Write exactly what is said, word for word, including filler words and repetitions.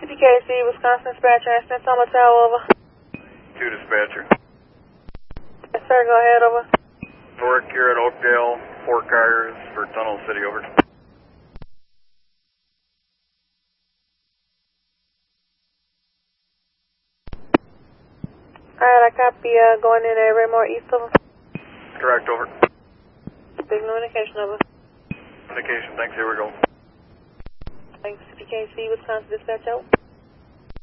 P K C, Wisconsin dispatcher, Aston Thomas Hotel, over. Two dispatcher. Yes, sir, go ahead, over. Work here at Oakdale, four cars for Tunnel City, over. Alright, I copy, uh, going in at Raymore East, over. Correct, over. Signal indication, over. Indication, thanks, here we go. Thanks, P K C, Wisconsin dispatch, out.